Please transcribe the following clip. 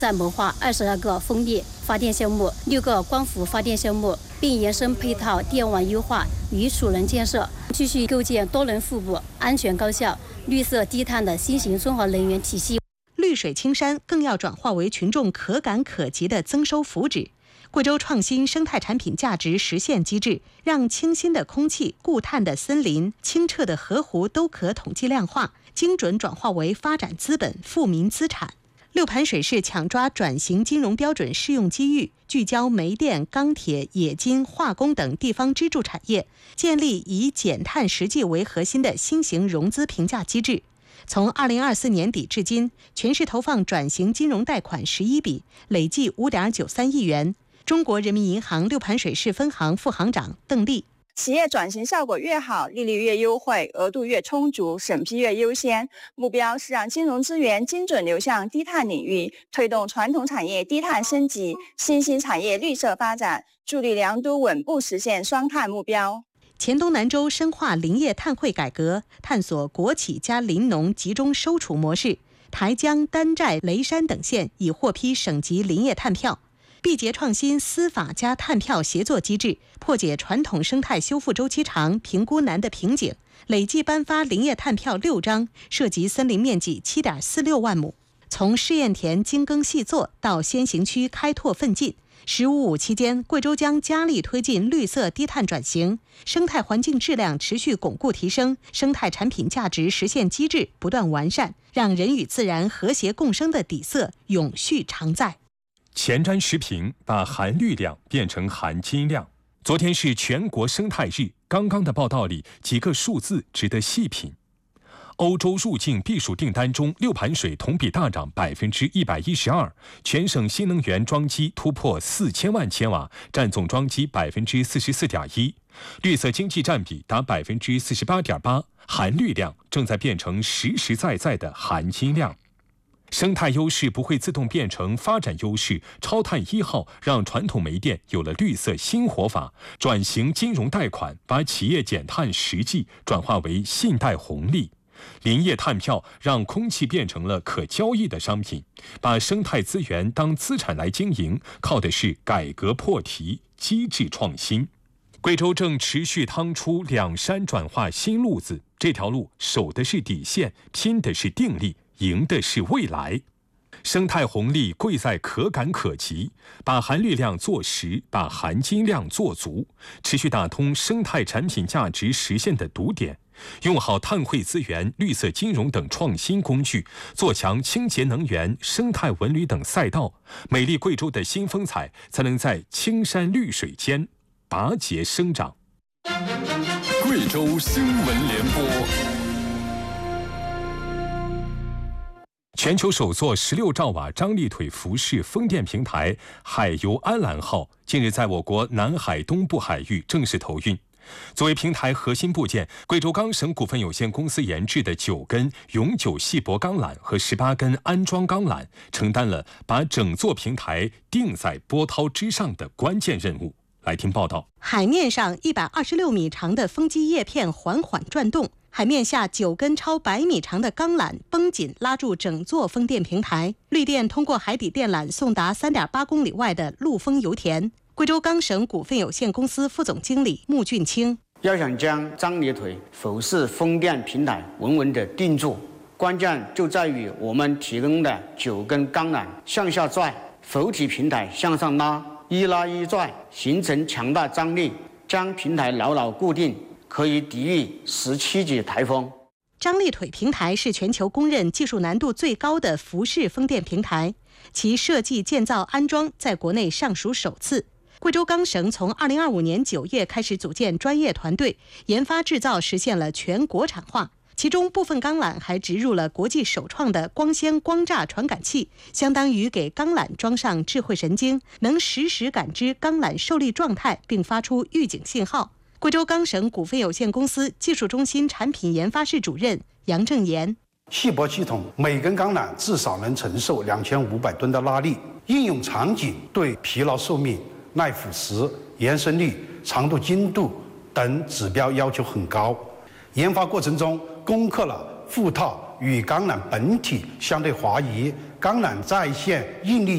在谋划22个风力发电项目、6个光伏发电项目，并延伸配套电网优化与储能建设，继续构建多轮互补、安全高效、绿色低碳的新型综合能源体系。 绿水青山更要转化为群众可感可及的增收福祉。贵州创新生态产品价值实现机制，让清新的空气、固碳的森林、清澈的河湖都可统计量化，精准转化为发展资本、富民资产。六盘水市抢抓转型金融标准适用机遇，聚焦煤电、钢铁、冶金、化工等地方支柱产业，建立以减碳实际为核心的新型融资评价机制。从2024年底至今，全市投放转型金融贷款11笔，累计5.93亿元。中国人民银行六盘水市分行副行长邓丽。 企业转型效果越好，利率越优惠，额度越充足，审批越优先。目标是让金融资源精准流向低碳领域，推动传统产业低碳升级，新兴产业绿色发展，助力良都稳步实现双碳目标。 黔东南州深化林业碳汇改革，探索国企加林农集中收储模式。台江、丹寨、雷山等县已获批省级林业碳票。缔结创新司法加碳票协作机制，破解传统生态修复周期长、评估难的瓶颈，累计颁发林业碳票6张，涉及森林面积7.46万亩。从试验田精耕细作到先行区开拓奋进，15.5期间，贵州将加力推进绿色低碳转型，生态环境质量持续巩固提升，生态产品价值实现机制不断完善，让人与自然和谐共生的底色永续常在。 前瞻时评把含绿量变成含金量。昨天是全国生态日，刚刚的报道里几个数字值得细品。欧洲入境避暑订单中，六盘水同比大涨112%，全省新能源装机突破4000万千瓦，占总装机44.1%，绿色经济占比达48.8%，含绿量正在变成实实在在的含金量。生态优势不会自动变成发展优势，超碳1号让传统煤电有了绿色新活法，转型金融贷款把企业减碳实际转化为信贷红利，林业碳票让空气变成了可交易的商品，把生态资源当资产来经营，靠的是改革破题、机制创新。贵州正持续趟出两山转化新路子，这条路守的是底线，拼的是定力，赢的是未来。生态红利贵在可感可及，把含绿量做实，把含金量做足，持续打通生态产品价值实现的堵点，用好碳汇资源、绿色金融等创新工具，做强清洁能源、生态文旅等赛道，美丽贵州的新风采才能在青山绿水间拔节生长。 贵州新闻联播。 全球首座16兆瓦张力腿浮式风电平台海游安澜号近日在我国南海东部海域正式投运。作为平台核心部件，贵州钢省股份有限公司研制的9根永久细薄钢缆和18根安装钢缆，承担了把整座平台定在波涛之上的关键任务。来听报道。 海面上126米长的风机叶片缓缓转动，海面下9根超100米长的钢缆绷紧拉住整座风电平台，绿电通过海底电缆送达3.8公里外的陆丰油田。贵州钢省股份有限公司副总经理穆俊清： 要想将张力腿浮式风电平台稳稳地定住，关键就在于我们提供的9根钢缆向下拽，浮体平台向上拉，一拉一拽，形成强大张力，将平台牢牢固定，可以抵御17级台风。 张力腿平台是全球公认技术难度最高的浮式风电平台，其设计、建造、安装在国内尚属首次。贵州钢省从2025年9月开始组建专业团队，研发制造实现了全国产化。其中部分钢缆还植入了国际首创的光纤光栅传感器，相当于给钢缆装上智慧神经，能实时感知钢缆受力状态并发出预警信号。贵州钢省股份有限公司技术中心产品研发室主任杨正言： 细薄系统每根钢缆至少能承受2500吨的拉力，应用场景对疲劳寿命、耐腐蚀、延伸率、长度精度等指标要求很高。研发过程中攻克了副套与钢缆本体相对滑移、钢缆在线应力